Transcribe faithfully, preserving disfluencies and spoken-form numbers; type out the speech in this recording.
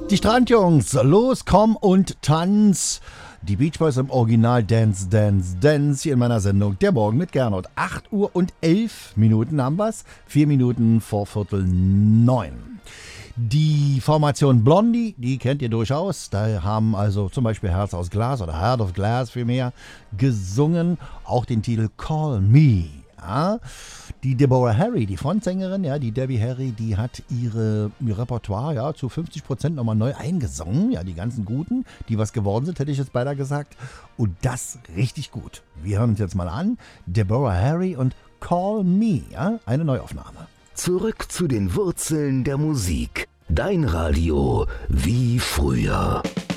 Die Strandjungs, los, komm und tanz. Die Beach Boys im Original Dance, Dance, Dance hier in meiner Sendung Der Morgen mit Gernot. acht Uhr und elf Minuten haben wir's. Vier Minuten vor Viertel neun. Die Formation Blondie, die kennt ihr durchaus. Da haben also zum Beispiel Herz aus Glas oder Heart of Glass vielmehr gesungen. Auch den Titel Call Me. Ja. Die Deborah Harry, die Frontsängerin, ja, die Debbie Harry, die hat ihre, ihr Repertoire ja, zu fünfzig Prozent nochmal neu eingesungen. Ja, die ganzen Guten, die was geworden sind, hätte ich jetzt beinahe gesagt. Und das richtig gut. Wir hören uns jetzt mal an. Deborah Harry und Call Me, ja, eine Neuaufnahme. Zurück zu den Wurzeln der Musik. Dein Radio wie früher.